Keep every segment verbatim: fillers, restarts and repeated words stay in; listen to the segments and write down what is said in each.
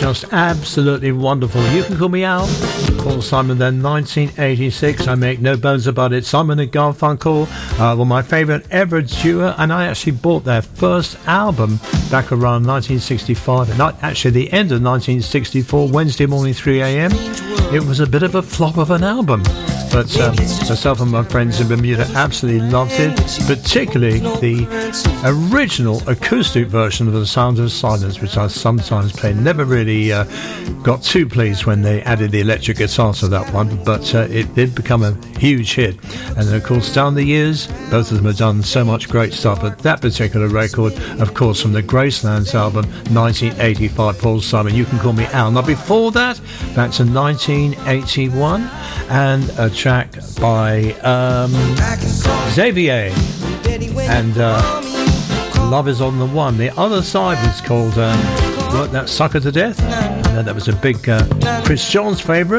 just absolutely wonderful. You Can Call Me Al, Paul Simon, then nineteen eighty-six. I make no bones about it. Simon and Garfunkel uh, were my favourite ever duo, and I actually bought their first album back around nineteen sixty-five, and not actually the end of nineteen sixty-four, Wednesday morning, three a.m. It was a bit of a flop of an album, but um, myself and my friends in Bermuda absolutely loved it, particularly the original acoustic version of The Sound of Silence, which I sometimes play. Never really uh, got too pleased when they added the electric guitar to that one, but uh, it did become a huge hit. And of course, down the years, both of them have done so much great stuff, but that particular record, of course, from the Gracelands album, nineteen eighty-five, Paul Simon, You Can Call Me Al. Now, before that, back to nineteen eighty-one, and a track by um, Xavier, and uh, Love Is On The One. The other side was called um, Work That Sucker To Death, and that was a big uh, Chris Johns favourite,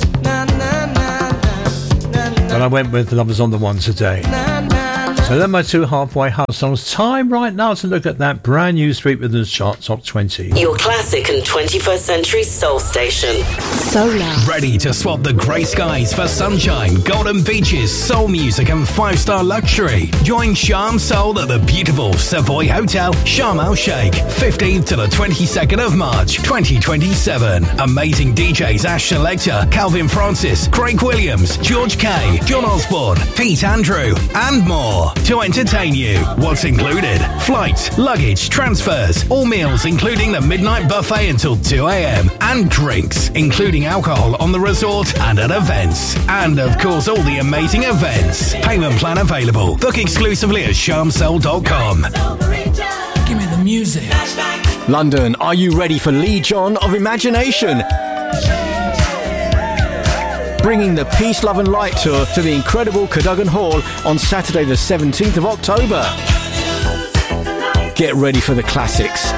but I went with Love Is On The One today. So then my two halfway house songs. Time right now to look at that brand new Street Rhythms chart, top twenty. Your classic and twenty-first century soul station. Solar. Ready to swap the grey skies for sunshine, golden beaches, soul music and five-star luxury. Join Charm Soul at the beautiful Savoy Hotel, Sharm El Sheikh, fifteenth to the twenty-second of March, twenty twenty-seven. Amazing D Js Ash Selector, Calvin Francis, Craig Williams, George Kay, John Osborne, Pete Andrew, and more. To entertain you, what's included? Flights, luggage, transfers, all meals including the midnight buffet until two a.m. and drinks, including alcohol on the resort and at events. And of course, all the amazing events. Payment plan available. Book exclusively at charm soul dot com. Give me the music. London, are you ready for Lee John of Imagination? Bringing the Peace, Love and Light tour to the incredible Cadogan Hall on Saturday the seventeenth of October. Get ready for the classics.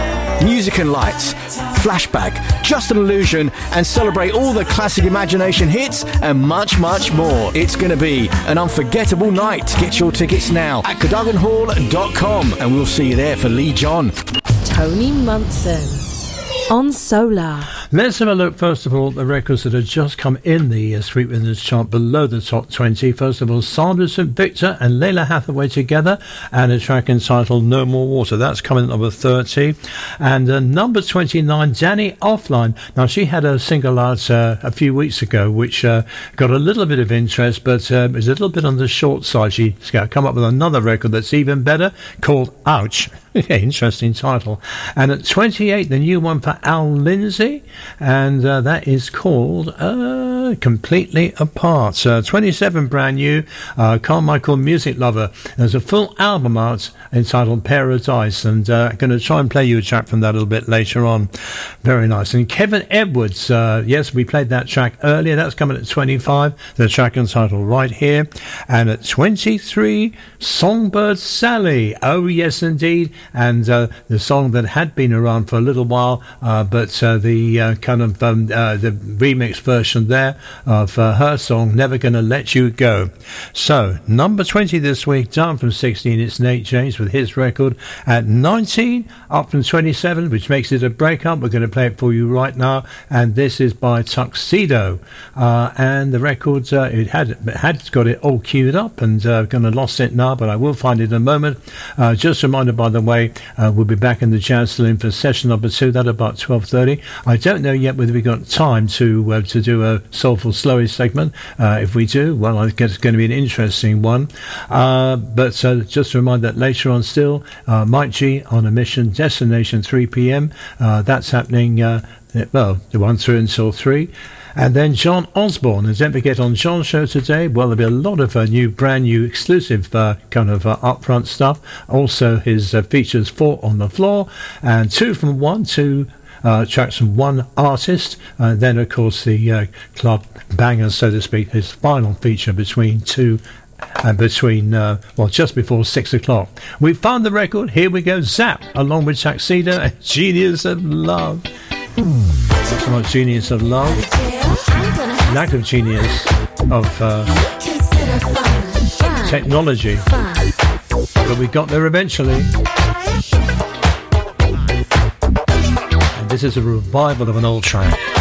Music and Lights, Flashback, Just an Illusion, and celebrate all the classic Imagination hits and much, much more. It's going to be an unforgettable night. Get your tickets now at cadogan hall dot com, and we'll see you there for Lee John. Tony Munson on Solar. Let's have a look, first of all, at the records that have just come in the uh, Street Rhythms chart below the top twenty. First of all, Sandra Saint Victor and Layla Hathaway together, and a track entitled No More Water. That's coming at number thirty. And uh, number twenty-nine, Danny Offline. Now, she had a single out uh, a few weeks ago, which uh, got a little bit of interest, but uh, is a little bit on the short side. She's got to come up with another record that's even better, called Ouch. Yeah, interesting title. And at twenty-eight, the new one for Al Lindsay, and uh, that is called uh, Completely Apart. Uh, twenty-seven, brand new, uh, Carmichael Music Lover. There's a full album out entitled Paradise, and uh, I'm going to try and play you a track from that a little bit later on. Very nice. And Kevin Edwards, uh, yes, we played that track earlier. That's coming at twenty-five, the track entitled Right Here. And at twenty-three, Songbird Sally. Oh, yes, indeed. And uh, the song that had been around for a little while, uh, but uh, the uh, kind of um, uh, the remix version there of uh, her song, Never Gonna Let You Go. So, number twenty this week, down from sixteen, it's Nate James with his record. At nineteen, up from twenty-seven, which makes it a breakup. We're going to play it for you right now, and this is by Tuxedo. Uh, and the record, uh, it had it had got it all queued up, and uh, going to lost it now, but I will find it in a moment. Uh, just a reminder, by the way, Uh, we'll be back in the Jazz Saloon for session number two, that about twelve thirty. I don't know yet whether we've got time to uh, to do a Soulful Slowy segment. Uh, if we do, well, I guess it's going to be an interesting one. Uh, but uh, just a reminder that later on still, uh, Mike G on a mission, destination three p.m. Uh, that's happening, uh, well, the one through until three. And then John Osborne, and don't forget on John's show today, well, there'll be a lot of uh, new, brand new, exclusive uh, kind of uh, upfront stuff. Also, his uh, features four on the floor, and two from one, two uh, tracks from one artist. And then, of course, the uh, club banger, so to speak, his final feature between two and between, uh, well, just before six o'clock. We found the record. Here we go. Zap, along with Tuxedo and Genius of Love. That's not Genius of Love. Lack of genius of uh, technology. But we got there eventually. And This is a revival of an old track.